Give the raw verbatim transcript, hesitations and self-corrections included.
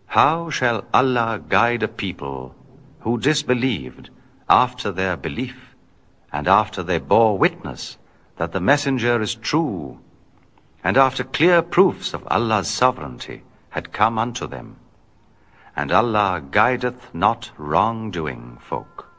How shall Allah guide a people who disbelieved after their belief, and after they bore witness that the messenger is true, and after clear proofs of Allah's sovereignty had come unto them? And Allah guideth not wrong-doing folk.